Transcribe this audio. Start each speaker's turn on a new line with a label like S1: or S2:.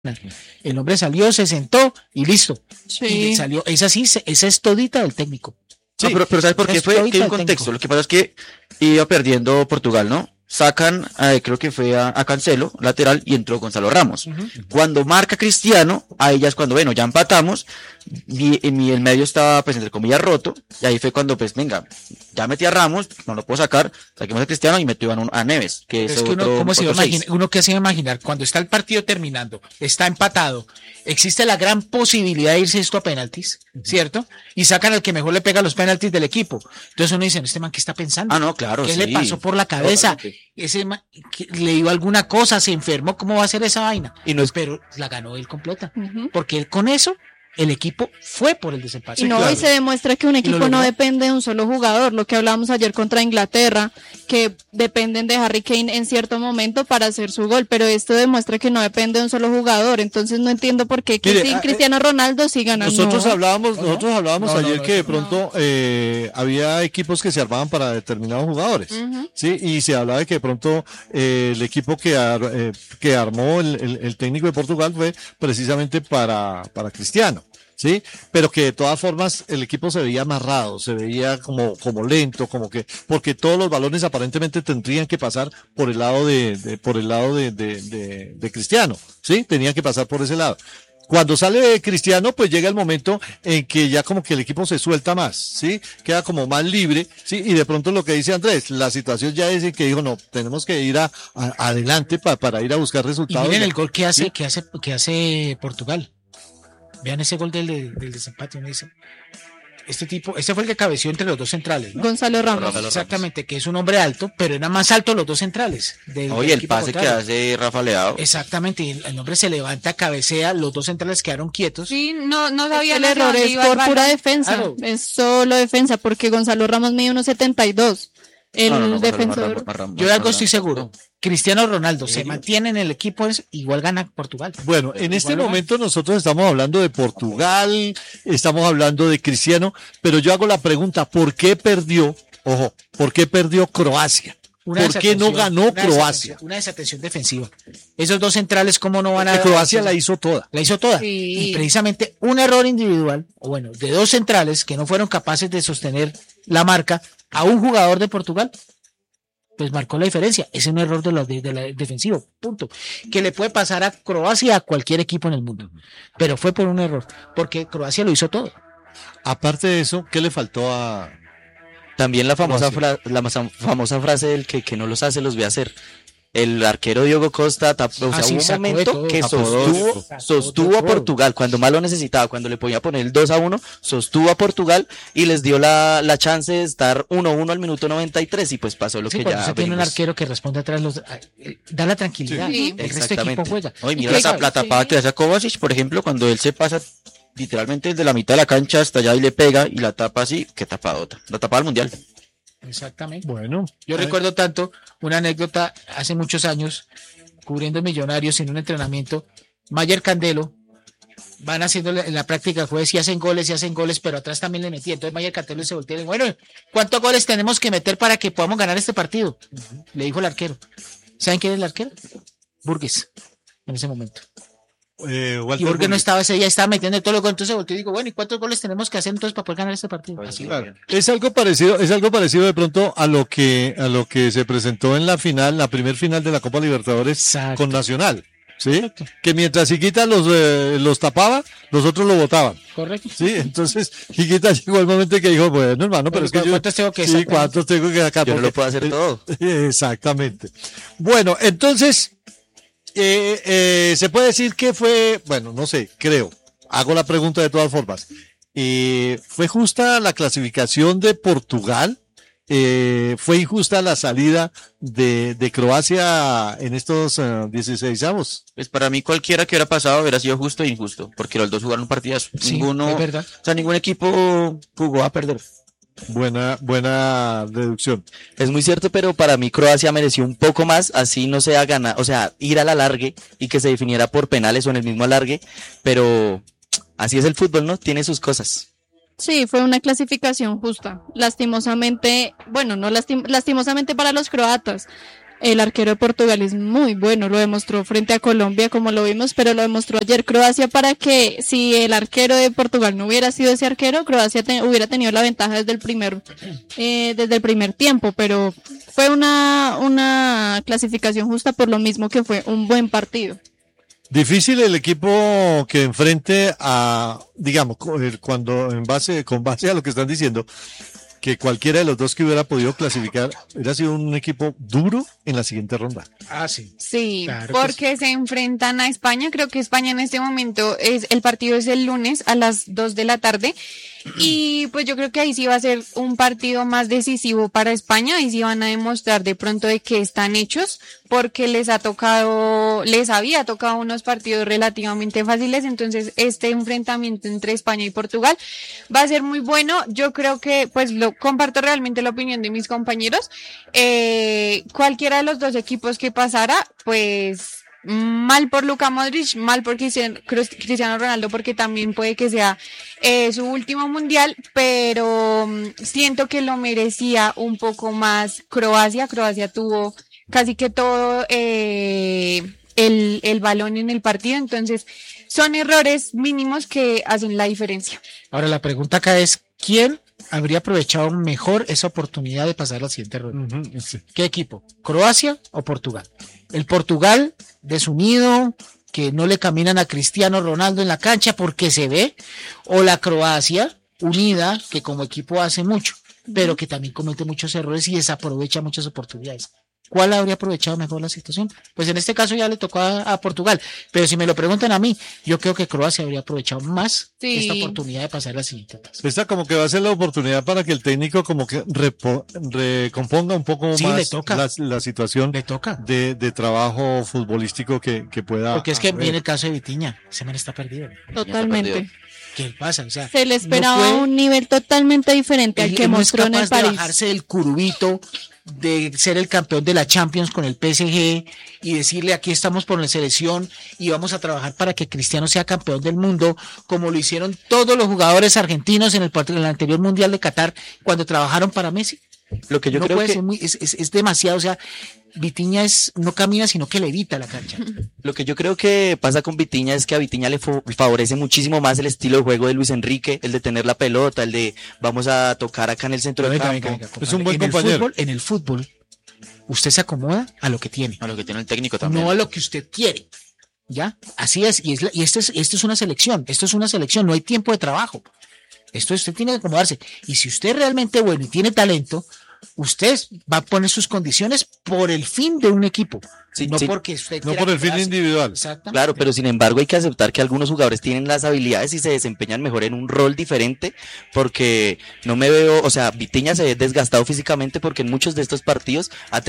S1: El hombre salió, se sentó y listo.
S2: Sí.
S1: Y salió, esa es todita del técnico.
S3: Sí, no, pero ¿sabes por qué
S1: Es
S3: fue?
S1: todita
S3: Que hay un
S1: del
S3: contexto.
S1: técnico.
S3: Lo que pasa es que iba perdiendo Portugal, ¿no? Sacan, creo que fue a Cancelo, lateral, y entró Gonzalo Ramos. Cuando marca Cristiano, ahí ya es cuando, bueno, ya empatamos, el medio estaba, pues, entre comillas, roto, y ahí fue cuando, pues, venga, ya metí a Ramos, no lo puedo sacar, saquemos a Cristiano y metió a Neves, que es
S1: Es que
S3: otro,
S1: ¿cómo se
S3: otro
S1: imagina,
S3: seis.
S1: uno que se va a imaginar, cuando está el partido terminando, está empatado, existe la gran posibilidad de irse esto a penaltis, ¿cierto? Y sacan al que mejor le pega los penaltis del equipo. Entonces uno dice, ¿este man qué está pensando?
S3: Ah, no, claro,
S1: ¿Qué
S3: sí.
S1: le pasó por la cabeza?
S3: Totalmente.
S1: Ese man, le dio alguna cosa, se enfermó, ¿cómo va a hacer esa vaina?
S4: Y no es-
S1: Pero la ganó él completa.
S2: Ujú.
S1: Porque él con eso, el equipo fue por el desempate.
S2: Y no, y se demuestra que un equipo
S1: logró.
S2: no depende de un solo jugador, lo que hablábamos ayer contra Inglaterra, que dependen de Harry Kane en cierto momento para hacer su gol, pero esto demuestra que no depende de un solo jugador, entonces no entiendo por qué que
S5: Mire,
S2: sin Cristiano Ronaldo sí ganan.
S5: Nosotros
S2: No.
S5: hablábamos
S1: No, no,
S5: ayer
S1: no,
S5: que de
S1: no.
S5: pronto había equipos que se armaban para determinados jugadores,
S2: Ujú.
S5: sí, y se hablaba de que de pronto el equipo que armó el técnico de Portugal fue precisamente para Cristiano. Sí, pero que de todas formas el equipo se veía amarrado, se veía como lento, porque todos los balones aparentemente tendrían que pasar por el lado de Cristiano, sí, tenían que pasar por ese lado. Cuando sale Cristiano, pues llega el momento en que ya como que el equipo se suelta más, ¿sí? Queda como más libre, ¿sí? Y de pronto lo que dice Andrés, la situación ya es en que dijo, no, tenemos que ir adelante para ir a buscar
S1: Y
S5: resultados.
S1: miren el gol que hace Portugal. Vean ese gol del desempate. Uno dice, este fue el que cabeció entre los dos centrales, ¿no?
S2: Gonzalo Ramos.
S1: Exactamente, que es un hombre alto, pero era más alto los dos centrales.
S3: Oye, el pase que hace Rafa Leao.
S1: Exactamente, y el hombre se levanta, cabecea, los dos centrales quedaron quietos.
S6: Sí, no sabía
S2: El
S6: hacia
S2: error
S6: dónde
S2: es
S6: iba el
S2: por pura
S6: balón.
S2: defensa,
S1: Claro.
S2: es solo defensa, porque Gonzalo Ramos mide 1,72. El
S3: No, Gonzalo
S2: defensor.
S1: Yo de algo estoy seguro. Cristiano Ronaldo se
S3: serio?
S1: mantiene en el equipo, igual gana Portugal.
S5: Bueno, en este
S1: Igual
S5: momento nosotros estamos hablando de Portugal, estamos hablando de Cristiano, pero yo hago la pregunta, ¿por qué perdió Croacia?
S1: Una
S5: ¿Por qué no
S1: desatención,
S5: ganó
S1: una
S5: Croacia?
S1: desatención, Una desatención defensiva. Esos dos centrales, ¿cómo no van a...?
S5: Croacia la hizo toda.
S1: La hizo toda.
S2: Sí.
S1: Y precisamente un error individual, o bueno, de dos centrales que no fueron capaces de sostener la marca a un jugador de Portugal, pues marcó la diferencia. Es un error de la defensivo, punto. Que le puede pasar a Croacia, a cualquier equipo en el mundo. Pero fue por un error, porque Croacia lo hizo todo.
S5: Aparte de eso, ¿qué le faltó a...?
S4: También la famosa,
S5: Croacia.
S4: famosa frase del que no los hace, los ve hacer. El arquero Diogo Costa,
S1: sí,
S4: hubo un
S1: sacó de
S4: momento
S1: todo.
S4: que
S5: Tapó dos.
S4: sostuvo a Portugal cuando más lo necesitaba, cuando le podía poner el 2-1, sostuvo a Portugal y les dio la chance de estar 1-1 al minuto 93 y pues pasó lo
S1: Sí,
S4: que
S1: por
S4: ya
S1: eso tiene un
S4: venimos.
S1: arquero que responde atrás, da la tranquilidad.
S2: Sí.
S1: El resto de
S4: Exactamente.
S1: equipo juega.
S3: Oye,
S2: ¿Y
S3: mira
S2: qué
S3: la
S2: sabe?
S3: tapada que hace a Kovacic, por ejemplo, cuando él se pasa literalmente desde la mitad de la cancha hasta allá y le pega y la tapa así, qué tapadota. La tapa al mundial.
S1: Exactamente.
S5: Bueno.
S1: Yo recuerdo tanto una anécdota hace muchos años, cubriendo Millonarios en un entrenamiento. Mayer Candelo, van haciendo en la práctica jueves y hacen goles, pero atrás también le metía. Entonces Mayer Candelo se voltea y dice, bueno, ¿cuántos goles tenemos que meter para que podamos ganar este partido? Le dijo el arquero. ¿Saben quién es el arquero? Burgues, en ese momento. Y
S5: Walter
S1: Burgues no
S5: Burgues.
S1: estaba ese día, estaba metiendo todos los goles. Entonces se volteó y digo, bueno, ¿y cuántos goles tenemos que hacer entonces para poder ganar este partido? Así.
S5: Claro. Es algo parecido de pronto a lo que se presentó en la final, la primer final de la Copa Libertadores
S1: Exacto.
S5: con Nacional, ¿sí? Que mientras Higuita los tapaba, los otros lo botaban.
S1: Correcto.
S5: Sí, entonces Higuita llegó al momento que dijo, bueno, hermano, pero es que yo,
S1: ¿Cuántos tengo que
S5: sí,
S1: sacar?
S5: ¿cuántos tengo que sacar?
S4: Yo no lo
S5: Porque-
S4: puedo hacer todo.
S5: Exactamente. Bueno, entonces, se puede decir que fue, bueno, no sé, creo, hago la pregunta de todas formas. ¿Fue justa la clasificación de Portugal? ¿Fue injusta la salida de Croacia en estos 16avos?
S3: Pues para mí cualquiera que hubiera pasado hubiera sido justo e injusto, porque los dos jugaron partidas.
S1: Sí,
S3: Ninguno,
S1: es verdad.
S3: o sea, ningún equipo jugó a perder.
S5: Buena deducción.
S4: Es muy cierto, pero para mí Croacia mereció un poco más, así no sea ganar, o sea, ir al alargue y que se definiera por penales o en el mismo alargue, pero así es el fútbol, ¿no? Tiene sus cosas.
S2: Sí, fue una clasificación justa. Lastimosamente, bueno, no lastimosamente para los croatas, El arquero de Portugal es muy bueno, lo demostró frente a Colombia como lo vimos, pero lo demostró ayer Croacia para que si el arquero de Portugal no hubiera sido ese arquero, Croacia hubiera tenido la ventaja desde el primer tiempo, pero fue una clasificación justa por lo mismo que fue un buen partido.
S5: Difícil el equipo que enfrente a, digamos, cuando con base a lo que están diciendo, que cualquiera de los dos que hubiera podido clasificar hubiera sido un equipo duro en la siguiente ronda.
S1: Ah, sí.
S6: Sí,
S1: Claro que
S6: porque se enfrentan a España. Creo que España en este momento el partido es el lunes a las 2 de la tarde. Y pues yo creo que ahí sí va a ser un partido más decisivo para España y sí van a demostrar de pronto de que están hechos porque les había tocado unos partidos relativamente fáciles, entonces este enfrentamiento entre España y Portugal va a ser muy bueno. Yo creo que pues comparto realmente la opinión de mis compañeros. Cualquiera de los dos equipos que pasara, pues mal por Luka Modric, mal por Cristiano Ronaldo, porque también puede que sea su último mundial, pero siento que lo merecía un poco más Croacia. Croacia tuvo casi que todo el balón en el partido, entonces son errores mínimos que hacen la diferencia.
S1: Ahora la pregunta acá es, ¿quién habría aprovechado mejor esa oportunidad de pasar a la siguiente ronda?
S5: Sí.
S1: ¿Qué equipo? ¿Croacia o Portugal? El Portugal desunido, que no le caminan a Cristiano Ronaldo en la cancha porque se ve, o la Croacia unida, que como equipo hace mucho, pero que también comete muchos errores y desaprovecha muchas oportunidades. ¿Cuál habría aprovechado mejor la situación? Pues en este caso ya le tocó a Portugal, pero si me lo preguntan a mí, yo creo que Croacia habría aprovechado más
S6: Sí.
S1: esta oportunidad de pasar a la siguiente fase.
S5: Esta como que va a ser la oportunidad para que el técnico como que recomponga un poco
S1: Sí, le
S5: más
S1: toca.
S5: la situación
S1: Le toca.
S5: de trabajo futbolístico que pueda
S1: Porque es que
S5: haber.
S1: viene el caso de Vitinha, ese man está perdido.
S2: Totalmente.
S1: ¿Qué pasa? O sea,
S2: Se le esperaba
S1: no fue-
S2: un nivel totalmente diferente al que
S1: él no es
S2: mostró en el
S1: capaz de
S2: París.
S1: bajarse del curubito, de ser el campeón de la Champions con el PSG y decirle aquí estamos por la selección y vamos a trabajar para que Cristiano sea campeón del mundo, como lo hicieron todos los jugadores argentinos en el anterior Mundial de Qatar cuando trabajaron para Messi.
S4: Lo que yo
S1: no
S4: creo
S1: puede
S4: que
S1: ser es demasiado, o sea, Vitinha no camina sino que levita la cancha.
S4: Lo que yo creo que pasa con Vitinha es que a Vitinha le favorece muchísimo más el estilo de juego de Luis Enrique, el de tener la pelota, el de vamos a tocar acá en el centro del campo.
S1: compadre.
S5: Es un buen
S1: En el
S5: compañero.
S1: fútbol, en el fútbol, usted se acomoda a lo que tiene.
S3: A lo que tiene el técnico también.
S1: No a lo que usted quiere. ¿Ya? Así es. Y esto es una selección. Esto es una selección. No hay tiempo de trabajo. Esto usted tiene que acomodarse. Y si usted es realmente bueno y tiene talento, usted va a poner sus condiciones por el fin de un equipo.
S4: Sí,
S1: no
S4: sí.
S1: porque usted
S5: No
S1: quiera
S5: por el fin
S1: quedarse.
S5: individual.
S1: Exactamente.
S4: Claro, pero sin embargo hay que aceptar que algunos jugadores tienen las habilidades y se desempeñan mejor en un rol diferente, porque no me veo, o sea, Vitinha se ve desgastado físicamente porque en muchos de estos partidos ha